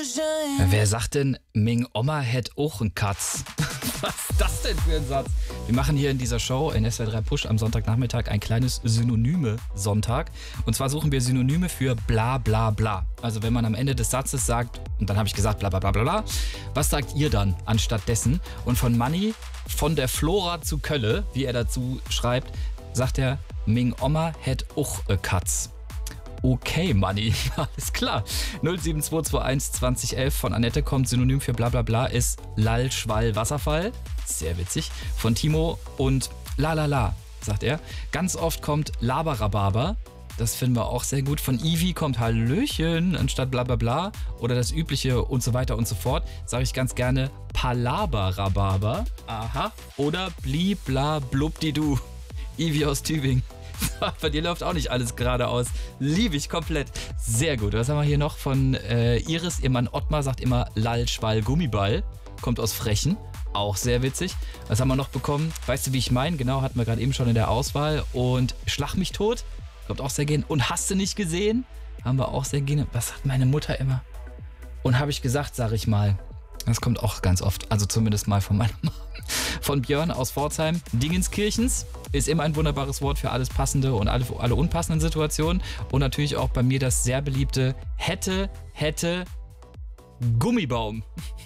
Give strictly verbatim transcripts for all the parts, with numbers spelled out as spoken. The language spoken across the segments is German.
Wer sagt denn, Ming Oma hätt auch einen Katz? Was ist das denn für ein Satz? Wir machen hier in dieser Show in S W R drei Push am Sonntagnachmittag ein kleines Synonyme-Sonntag. Und zwar suchen wir Synonyme für bla bla bla. Also wenn man am Ende des Satzes sagt, und dann habe ich gesagt bla bla bla bla bla, was sagt ihr dann anstatt dessen? Und von Manni, von der Flora zu Kölle, wie er dazu schreibt, sagt er, Ming Oma hätt auch eine Katz. Okay, Manni, alles klar. null sieben zwei zwei eins zwanzig elf von Annette kommt, Synonym für bla bla bla ist Lall, Schwall, Wasserfall. Sehr witzig. Von Timo und la la la, sagt er. Ganz oft kommt Laberrababer. Das finden wir auch sehr gut. Von Ivi kommt Hallöchen anstatt bla bla bla. Oder das übliche und so weiter und so fort. Sage ich ganz gerne Palaberrababer. Aha. Oder bli bla blubdidu. Ivi aus Tübingen. Bei dir läuft auch nicht alles geradeaus. Liebe ich komplett. Sehr gut. Was haben wir hier noch von äh, Iris? Ihr Mann Ottmar sagt immer Lall, Schwall, Gummiball. Kommt aus Frechen. Auch sehr witzig. Was haben wir noch bekommen? Weißt du, wie ich meine? Genau, hatten wir gerade eben schon in der Auswahl. Und Schlag mich tot. Kommt auch sehr gerne. Und hast du nicht gesehen? Haben wir auch sehr gerne. Was sagt meine Mutter immer? Und habe ich gesagt, sage ich mal. Das kommt auch ganz oft. Also zumindest mal von meiner Mama. Von Björn aus Pforzheim. Dingenskirchens ist immer ein wunderbares Wort für alles Passende und alle, alle unpassenden Situationen. Und natürlich auch bei mir das sehr beliebte hätte, hätte, Gummibaum.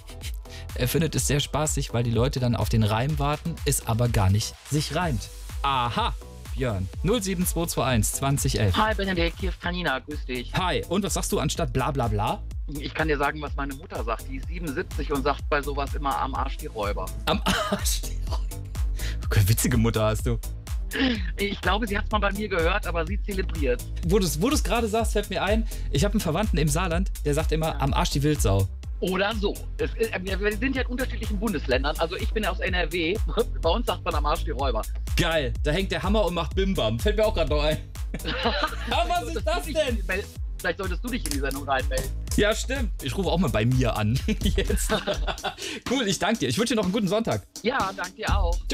Er findet es sehr spaßig, weil die Leute dann auf den Reim warten, es aber gar nicht sich reimt. Aha, Björn. null sieben zwei zwei eins zwanzig elf. Hi Benedikt, hier ist Tanina, grüß dich. Hi, und was sagst du anstatt bla bla bla? Ich kann dir sagen, was meine Mutter sagt. Die ist siebenundsiebzig und sagt bei sowas immer am Arsch die Räuber. Am Arsch die Räuber. Okay, witzige Mutter hast du. Ich glaube, sie hat es mal bei mir gehört, aber sie zelebriert. Wo du es gerade sagst, fällt mir ein, ich habe einen Verwandten im Saarland, der sagt immer, ja, am Arsch die Wildsau. Oder so. Es, wir sind ja in unterschiedlichen Bundesländern. Also ich bin ja aus N R W. Bei uns sagt man am Arsch die Räuber. Geil, da hängt der Hammer und macht Bimbam. Fällt mir auch gerade noch ein. Aber was ist das denn? Vielleicht solltest du dich in die Sendung reinmelden. Ja, stimmt. Ich rufe auch mal bei mir an. Jetzt. Cool, ich danke dir. Ich wünsche dir noch einen guten Sonntag. Ja, danke dir auch. Ciao.